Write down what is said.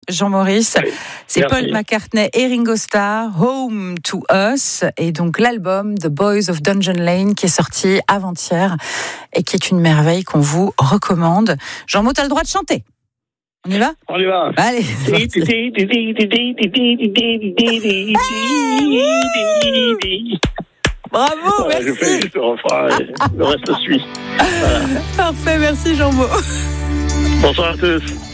Jean-Maurice. Oui. C'est Merci. Paul McCartney et Ringo Starr, Home to Us, et donc l'album The Boys of Dungeon Lane qui est sorti avant-hier et qui est une merveille qu'on vous recommande. Jean-Maud, t'as le droit de chanter. On y va ? On y va. Allez, c'est parti. Bravo, Voilà, je fais merci. juste le refrain, le reste suit. Voilà. Parfait, merci Jean-Maud. Bonsoir à tous.